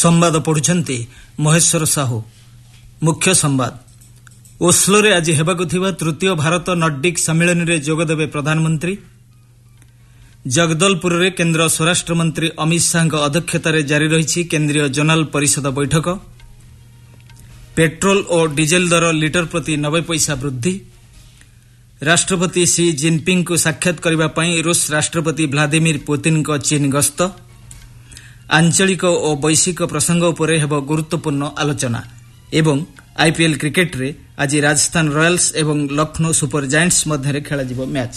ସମ୍ବାଦ ପଢୁଛନ୍ତି ମହେଶ୍ୱର ସାହୁ। ମୁଖ୍ୟ ସମ୍ବାଦ। ଓସ୍ଲୋରେ ଆଜି ହେବାକୁ ଥିବା ତୃତୀୟ ଭାରତ ନର୍ଡିକ୍ ସମ୍ମିଳନୀରେ ଯୋଗଦେବେ ପ୍ରଧାନମନ୍ତ୍ରୀ। ଜଗଦଲପୁରରେ କେନ୍ଦ୍ର ସ୍ୱରାଷ୍ଟ୍ରମନ୍ତ୍ରୀ ଅମିତ ଶାହାଙ୍କ ଅଧ୍ୟକ୍ଷତାରେ ଜାରି ରହିଛି କେନ୍ଦ୍ରୀୟ ଜୋନାଲ୍ ପରିଷଦ ବୈଠକ। ପେଟ୍ରୋଲ ଓ ଡିଜେଲ୍ ଦର ଲିଟର ପ୍ରତି 90 ପଇସା ବୃଦ୍ଧି। ରାଷ୍ଟ୍ରପତି ସି ଜିନ୍ପିଙ୍ଗ୍ଙ୍କୁ ସାକ୍ଷାତ କରିବା ପାଇଁ ରୁଷ ରାଷ୍ଟ୍ରପତି ଭ୍ଲାଦିମିର୍ ପୁତିନ୍ଙ୍କ ଚୀନ୍ ଗସ୍ତ। ଆଞ୍ଚଳିକ ଓ ବୈଶ୍ୱିକ ପ୍ରସଙ୍ଗ ଉପରେ ହେବ ଗୁରୁତ୍ୱପୂର୍ଣ୍ଣ ଆଲୋଚନା। ଏବଂ ଆଇପିଏଲ୍ କ୍ରିକେଟ୍ରେ ଆଜି ରାଜସ୍ଥାନ ରୟାଲ୍ସ ଏବଂ ଲକ୍ଷ୍ନୌ ସୁପର ଜାଏଣ୍ଟସ୍ ମଧ୍ୟରେ ଖେଳାଯିବ ମ୍ୟାଚ୍।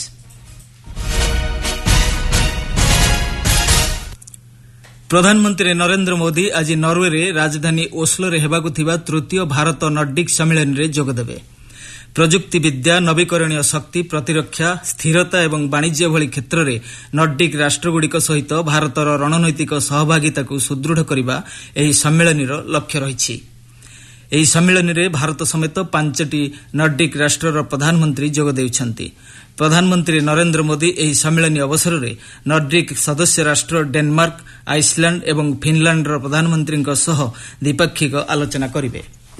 ପ୍ରଧାନମନ୍ତ୍ରୀ ନରେନ୍ଦ୍ର ମୋଦି ଆଜି ନରୱେରେ ରାଜଧାନୀ ଓସ୍ଲୋରେ ହେବାକୁ ଥିବା ତୃତୀୟ ଭାରତ ନର୍ଡିକ୍ ସମ୍ମିଳନୀରେ ଯୋଗଦେବେ। ପ୍ରଯୁକ୍ତିବିଦ୍ୟା, ନବୀକରଣୀୟ ଶକ୍ତି, ପ୍ରତିରକ୍ଷା, ସ୍ଥିରତା ଏବଂ ବାଣିଜ୍ୟ ଭଳି କ୍ଷେତ୍ରରେ ନର୍ଡିକ୍ ରାଷ୍ଟ୍ରଗୁଡ଼ିକ ସହିତ ଭାରତର ରଣନୈତିକ ସହଭାଗିତାକୁ ସୁଦୃଢ଼ କରିବା ଏହି ସମ୍ମିଳନୀର ଲକ୍ଷ୍ୟ ରହିଛି। ଏହି ସମ୍ମିଳନୀରେ ଭାରତ ସମେତ 5ଟି ନର୍ଡିକ୍ ରାଷ୍ଟ୍ରର ପ୍ରଧାନମନ୍ତ୍ରୀ ଯୋଗ ଦେଉଛନ୍ତି। ପ୍ରଧାନମନ୍ତ୍ରୀ ନରେନ୍ଦ୍ର ମୋଦି ଏହି ସମ୍ମିଳନୀ ଅବସରରେ ନର୍ଡିକ୍ ସଦସ୍ୟ ରାଷ୍ଟ୍ର ଡେନମାର୍କ, ଆଇସଲ୍ୟାଣ୍ଡ ଏବଂ ଫିନଲାଣ୍ଡର ପ୍ରଧାନମନ୍ତ୍ରୀଙ୍କ ସହ ଦ୍ୱିପାକ୍ଷିକ ଆଲୋଚନା କରିବେ।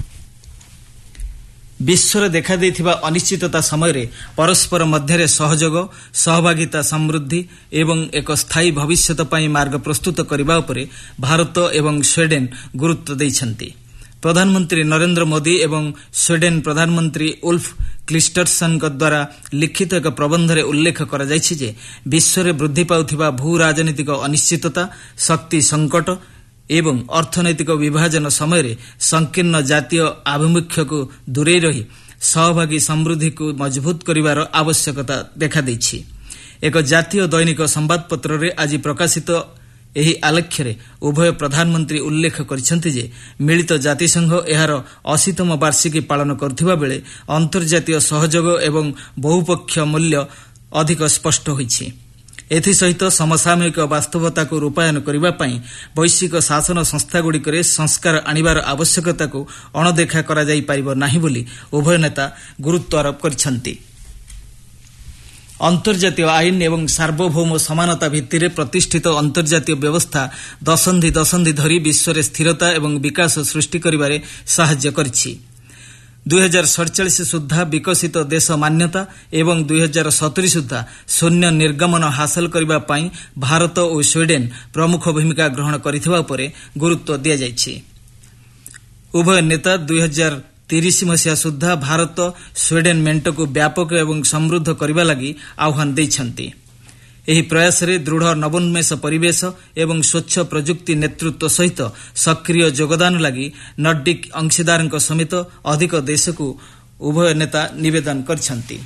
ବିଶ୍ୱରେ ଦେଖାଦେଇଥିବା ଅନିଶ୍ଚିତତା ସମୟରେ ପରସ୍ପର ମଧ୍ୟରେ ସହଯୋଗ, ସହଭାଗିତା, ସମୃଦ୍ଧି ଏବଂ ଏକ ସ୍ଥାୟୀ ଭବିଷ୍ୟତ ପାଇଁ ମାର୍ଗ ପ୍ରସ୍ତୁତ କରିବା ଉପରେ ଭାରତ ଏବଂ ସ୍ୱିଡେନ୍ ଗୁରୁତ୍ୱ ଦେଇଛନ୍ତି। ପ୍ରଧାନମନ୍ତ୍ରୀ ନରେନ୍ଦ୍ର ମୋଦି ଏବଂ ସ୍ୱିଡେନ୍ ପ୍ରଧାନମନ୍ତ୍ରୀ ଉଲ୍ଫ କ୍ରିଷ୍ଟର୍ସନ୍ଙ୍କ ଦ୍ୱାରା ଲିଖିତ ଏକ ପ୍ରବନ୍ଧରେ ଉଲ୍ଲେଖ କରାଯାଇଛି ଯେ ବିଶ୍ୱରେ ବୃଦ୍ଧି ପାଉଥିବା ଭୂ ରାଜନୈତିକ ଅନିଶ୍ଚିତତା, ଶକ୍ତି ସଙ୍କଟ ଏବଂ ଅର୍ଥନୈତିକ ବିଭାଜନ ସମୟରେ ସଂକୀର୍ଣ୍ଣ ଜାତୀୟ ଆଭିମୁଖ୍ୟକୁ ଦୂରେଇ ରହି ସହଭାଗୀ ସମୃଦ୍ଧିକୁ ମଜବୁତ କରିବାର ଆବଶ୍ୟକତା ଦେଖାଦେଇଛି। ଏକ ଜାତୀୟ ଦୈନିକ ସମ୍ବାଦପତ୍ରରେ ଆଜି ପ୍ରକାଶିତ ଏହି ଆଲେଖ୍ୟରେ ଉଭୟ ପ୍ରଧାନମନ୍ତ୍ରୀ ଉଲ୍ଲେଖ କରିଛନ୍ତି ଯେ ମିଳିତ ଜାତିସଂଘ ଏହାର 80ତମ ବାର୍ଷିକୀ ପାଳନ କରୁଥିବା ବେଳେ ଅନ୍ତର୍ଜାତୀୟ ସହଯୋଗ ଏବଂ ବହୁପକ୍ଷୀୟ ମୂଲ୍ୟ ଅଧିକ ସ୍ପଷ୍ଟ ହୋଇଛି। ଏଥିସହିତ ସମସାମୟିକ ବାସ୍ତବତାକୁ ରୂପାୟନ କରିବା ପାଇଁ ବୈଶ୍ୱିକ ଶାସନ ସଂସ୍ଥାଗୁଡ଼ିକରେ ସଂସ୍କାର ଆଣିବାର ଆବଶ୍ୟକତାକୁ ଅଣଦେଖା କରାଯାଇପାରିବ ନାହିଁ ବୋଲି ଉଭୟ ନେତା ଗୁରୁତ୍ୱ ଆରୋପ କରିଛନ୍ତି। ଅନ୍ତର୍ଜାତୀୟ ଆଇନ ଏବଂ ସାର୍ବଭୌମ ସମାନତା ଭିତ୍ତିରେ ପ୍ରତିଷ୍ଠିତ ଅନ୍ତର୍ଜାତୀୟ ବ୍ୟବସ୍ଥା ଦଶନ୍ଧି ଧରି ବିଶ୍ୱରେ ସ୍ଥିରତା ଏବଂ ବିକାଶ ସୃଷ୍ଟି କରିବାରେ ସାହାଯ୍ୟ କରିଛି। 2047 ସୁଦ୍ଧା ବିକଶିତ ଦେଶ ମାନ୍ୟତା ଏବଂ 2070 ସୁଦ୍ଧା ଶୂନ୍ୟ ନିର୍ଗମନ ହାସଲ କରିବା ପାଇଁ ଭାରତ ଓ ସ୍ୱିଡେନ୍ ପ୍ରମୁଖ ଭୂମିକା ଗ୍ରହଣ କରିଥିବା ଉପରେ ଗୁରୁତ୍ୱ ଦିଆଯାଇଛି। ଉଭୟ ନେତା 2030 ମସିହା ସୁଦ୍ଧା ଭାରତ ସ୍ୱିଡେନ୍ ମେଣ୍ଟକୁ ବ୍ୟାପକ ଏବଂ ସମୃଦ୍ଧ କରିବା ଲାଗି ଆହ୍ୱାନ ଦେଇଛନ୍ତି। ଏହି ପ୍ରୟାସରେ ଦୃଢ଼ ନବୋନ୍ମେଷ ପରିବେଶ ଏବଂ ସ୍ୱଚ୍ଛ ପ୍ରଯୁକ୍ତି ନେତୃତ୍ୱ ସହିତ ସକ୍ରିୟ ଯୋଗଦାନ ଲାଗି ନର୍ଡିକ୍ ଅଂଶୀଦାରଙ୍କ ସମେତ ଅଧିକ ଦେଶକୁ ଉଭୟ ନେତା ନିବେଦନ କରିଛନ୍ତି।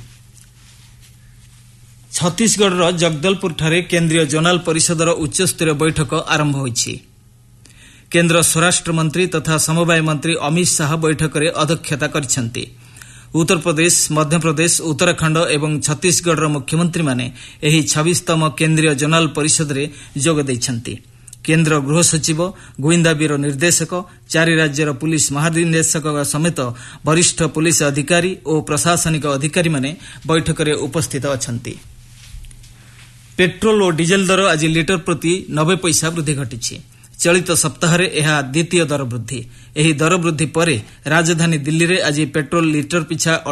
ଛତିଶଗଡ଼ର ଜଗଦଲପୁରଠାରେ କେନ୍ଦ୍ରୀୟ ଜୋନାଲ୍ ପରିଷଦର ଉଚ୍ଚସ୍ତରୀୟ ବୈଠକ ଆରମ୍ଭ ହୋଇଛି। କେନ୍ଦ୍ର ସ୍ୱରାଷ୍ଟ୍ରମନ୍ତ୍ରୀ ତଥା ସମବାୟ ମନ୍ତ୍ରୀ ଅମିତ ଶାହା ବୈଠକରେ ଅଧ୍ୟକ୍ଷତା କରିଛନ୍ତି। ଉତ୍ତରପ୍ରଦେଶ, ମଧ୍ୟପ୍ରଦେଶ, ଉତ୍ତରାଖଣ୍ଡ ଏବଂ ଛତିଶଗଡ଼ର ମୁଖ୍ୟମନ୍ତ୍ରୀମାନେ ଏହି 26ତମ କେନ୍ଦ୍ରୀୟ ଜୋନାଲ୍ ପରିଷଦରେ ଯୋଗ ଦେଇଛନ୍ତି। କେନ୍ଦ୍ର ଗୃହ ସଚିବ, ଗୁଇନ୍ଦା ବ୍ୟୁରୋ ନିର୍ଦ୍ଦେଶକ, 4 ରାଜ୍ୟର ପୁଲିସ୍ ମହାନିର୍ଦ୍ଦେଶକଙ୍କ ସମେତ ବରିଷ୍ଠ ପୁଲିସ୍ ଅଧିକାରୀ ଓ ପ୍ରଶାସନିକ ଅଧିକାରୀମାନେ ବୈଠକରେ ଉପସ୍ଥିତ ଅଛନ୍ତି। ପେଟ୍ରୋଲ ଓ ଡିଜେଲ୍ ଦର ଆଜି ଲିଟର ପ୍ରତି 90 ପଇସା ବୃଦ୍ଧି ଘଟିଛି। ଚଳିତ ସପ୍ତାହରେ ଏହା ଦ୍ୱିତୀୟ ଦର ବୃଦ୍ଧି। ଏହି ଦର ବୃଦ୍ଧି ପରେ ରାଜଧାନୀ ଦିଲ୍ଲୀରେ ଆଜି ପେଟ୍ରୋଲ ଲିଟର ପିଛା